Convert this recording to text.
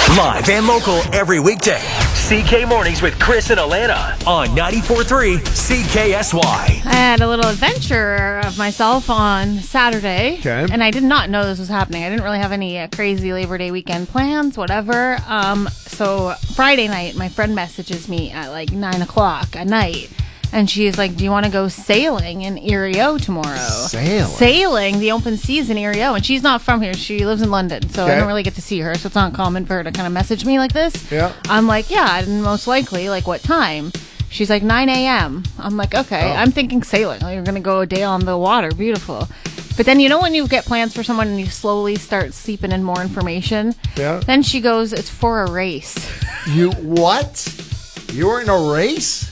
Live and local every weekday. CK Mornings with Chris and Alana on 94.3 CKSY. I had a little adventure of myself on Saturday. Okay. And I did not know this was happening. I didn't really have any crazy Labor Day weekend plans, whatever. So Friday night, my friend messages me at like 9 o'clock at night. And she's like, do you want to go sailing in Erie O tomorrow? Sailing, the open seas in Erie O. And she's not from here. She lives in London. So I don't really get to see her. So it's not common for her to kind of message me like this. Yeah. I'm like, yeah, and most likely, like, what time? She's like, 9 a.m. I'm like, okay. I'm thinking sailing. Like, you're going to go a day on the water. Beautiful. But then, you know, when you get plans for someone and you slowly start seeping in more information? Yeah. Then she goes, it's for a race. You what? You were in a race?